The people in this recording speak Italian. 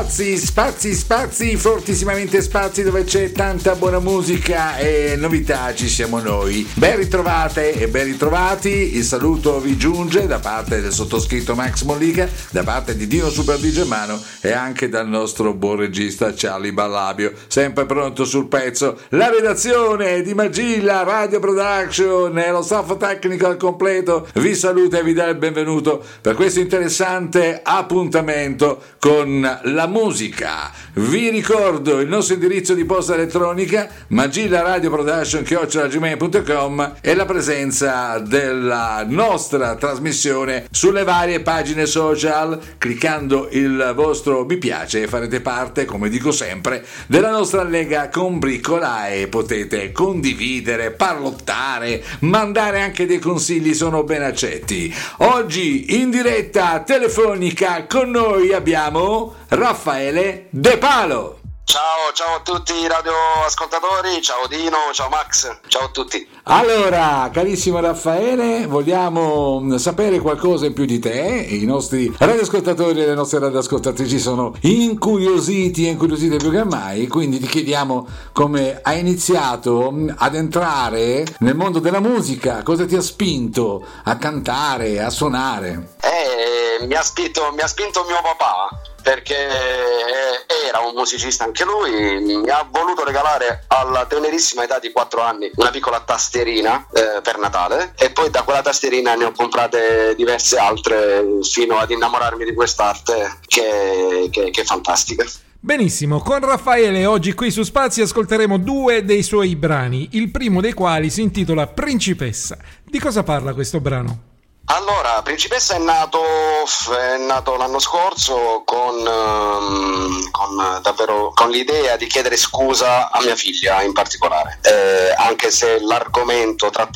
Spazi, fortissimamente spazi dove c'è tanta buona musica e novità, ci siamo noi. Ben ritrovate e ben ritrovati, il saluto vi giunge da parte del sottoscritto Max Mollica, da parte di Dino Super Di Germano e anche dal nostro buon regista Charlie Ballabio, sempre pronto sul pezzo. La redazione di Magilla Radio Production e lo staff tecnico al completo vi saluta e vi dà il benvenuto per questo interessante appuntamento con la musica. Vi ricordo il nostro indirizzo di posta elettronica magillaradio.production@gmail.com e la presenza della nostra trasmissione sulle varie pagine social. Cliccando il vostro mi piace farete parte, come dico sempre, della nostra lega combricola e potete condividere, parlottare, mandare anche dei consigli, sono ben accetti. Oggi in diretta telefonica con noi abbiamo Raffaele De Palo. Ciao a tutti i radioascoltatori, ciao Dino, ciao Max, ciao a tutti. Allora, carissimo Raffaele, vogliamo sapere qualcosa in più di te. I nostri radioascoltatori e le nostre radioascoltatrici sono incuriosite più che mai, quindi ti chiediamo come hai iniziato ad entrare nel mondo della musica, cosa ti ha spinto a cantare, a suonare? Mi ha spinto mio papà, perché era un musicista anche lui. Mi ha voluto regalare alla tenerissima età di 4 anni una piccola tastierina per Natale, e poi da quella tastierina ne ho comprate diverse altre fino ad innamorarmi di quest'arte che è fantastica. Benissimo, con Raffaele oggi qui su Spazi ascolteremo 2 dei suoi brani, il primo dei quali si intitola Principessa. Di cosa parla questo brano? Allora, Principessa è nato l'anno scorso con l'idea di chiedere scusa a mia figlia in particolare, anche se l'argomento trattato